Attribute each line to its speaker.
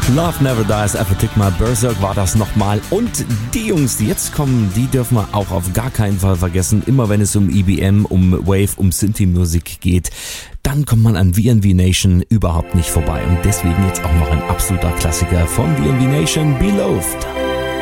Speaker 1: Love Never Dies, Apathigma, Berserk war das nochmal. Und die Jungs, die jetzt kommen, die dürfen wir auch auf gar keinen Fall vergessen. Immer wenn es um EBM, um Wave, um Synthie-Musik geht, dann kommt man an VNV Nation überhaupt nicht vorbei. Und deswegen jetzt auch noch ein absoluter Klassiker von VNV Nation, Beloved.